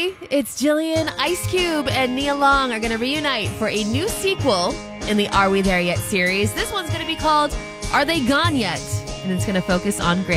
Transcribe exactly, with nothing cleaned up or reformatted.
Hey, it's Jillian. Ice Cube and Nia Long are going to reunite for a new sequel in the Are We There Yet series. This one's going to be called Are They Gone Yet? And it's going to focus on Grant.